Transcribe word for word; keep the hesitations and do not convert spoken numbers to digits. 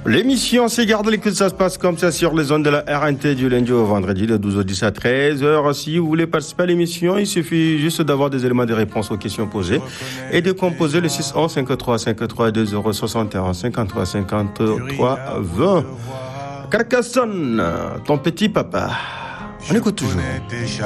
L'émission c'est Garde l'écoute, ça se passe comme ça sur les ondes de la R N T du lundi au vendredi de douze heures dix à treize heures. Si vous voulez participer à l'émission, il suffit juste d'avoir des éléments de réponse aux questions posées et de composer le six un cinquante-trois cinquante-trois deux zéro soixante et un cinquante-trois cinquante-trois vingt. Carcassonne, ton petit papa. On écoute toujours.